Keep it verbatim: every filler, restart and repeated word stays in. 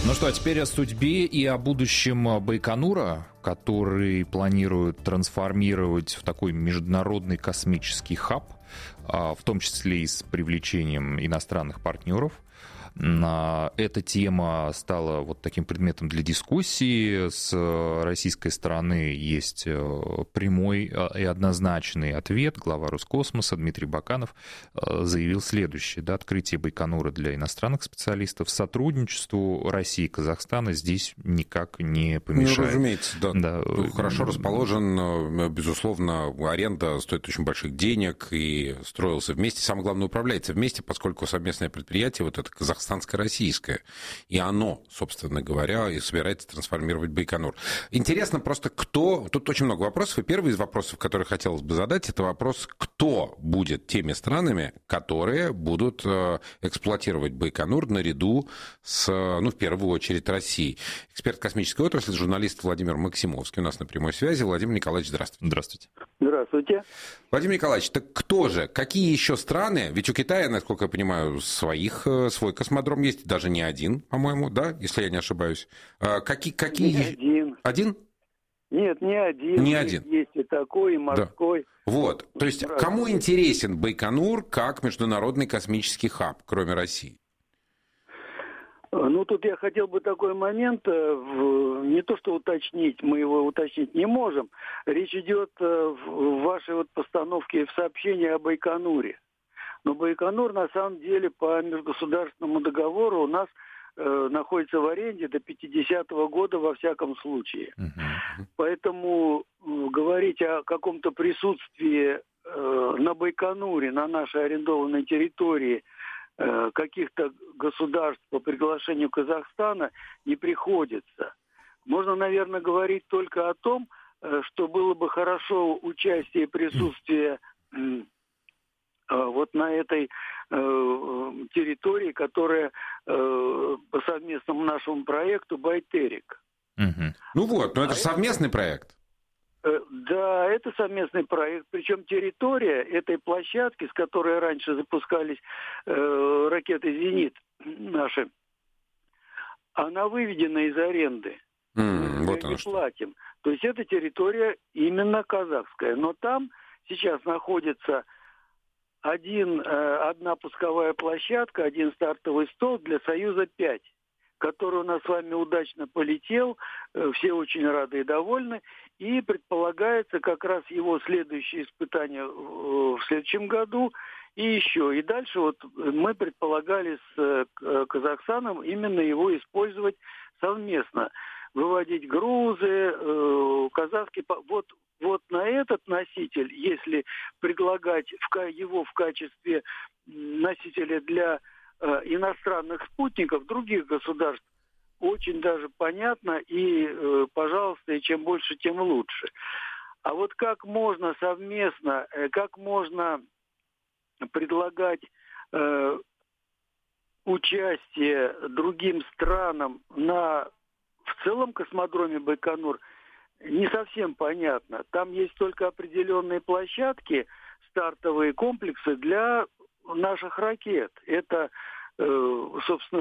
Ну что, а теперь о судьбе и о будущем Байконура, который планируют трансформировать в такой международный космический хаб, в том числе и с привлечением иностранных партнеров. Эта тема стала вот таким предметом для дискуссии. С российской стороны есть прямой и однозначный ответ. Глава Роскосмоса Дмитрий Баканов заявил следующее. Да, открытие Байконура для иностранных специалистов сотрудничеству России и Казахстана здесь никак не помешает. Ну, разумеется, да. да. Хорошо расположен, безусловно, аренда стоит очень больших денег и строился вместе. Самое главное, управляется вместе, поскольку совместное предприятие, вот это казахстанское, казахстанско-российское. И оно, собственно говоря, и собирается трансформировать Байконур. Интересно просто, кто... Тут очень много вопросов. И первый из вопросов, который хотелось бы задать, это вопрос, кто будет теми странами, которые будут эксплуатировать Байконур наряду с, ну, в первую очередь, Россией. Эксперт космической отрасли, журналист Владимир Максимовский у нас на прямой связи. Владимир Николаевич, здравствуйте. Здравствуйте. Здравствуйте. Владимир Николаевич, так кто же, какие еще страны, ведь у Китая, насколько я понимаю, своих, свой космодром есть, даже не один, по-моему, да, если я не ошибаюсь. Какие, какие... Не один. Один? Нет, не один. Не один. Есть и такой, и морской. Да. Вот, то есть Разный. Кому интересен Байконур как международный космический хаб, кроме России? Ну, тут я хотел бы такой момент, не то что уточнить, мы его уточнить не можем. Речь идет в вашей вот постановке в сообщении о Байконуре. Но Байконур, на самом деле, по межгосударственному договору у нас э, находится в аренде до пятидесятого года во всяком случае. Uh-huh. Поэтому э, говорить о каком-то присутствии э, на Байконуре, на нашей арендованной территории, э, каких-то государств по приглашению Казахстана не приходится. Можно, наверное, говорить только о том, э, что было бы хорошо участие и присутствие... Э, вот на этой э, территории, которая э, по совместному нашему проекту Байтерик. Угу. Ну вот, но это а совместный это, проект. Э, да, это совместный проект. Причем территория этой площадки, с которой раньше запускались э, ракеты «Зенит» наши, она выведена из аренды. Mm, Мы вот не платим. То есть эта территория именно казахская. Но там сейчас находится... Один, одна пусковая площадка, один стартовый стол для «Союза пять», который у нас с вами удачно полетел, все очень рады и довольны, и предполагается как раз его следующее испытание в следующем году, и еще. И дальше вот мы предполагали с Казахстаном именно его использовать совместно, выводить грузы, казахские... Вот, вот на этот носитель, если предлагать его в качестве носителя для э, иностранных спутников других государств, очень даже понятно, и, э, пожалуйста, и чем больше, тем лучше. А вот как можно совместно, э, как можно предлагать э, участие другим странам на в целом космодроме Байконур, не совсем понятно. Там есть только определенные площадки, стартовые комплексы для наших ракет. Это, э, собственно,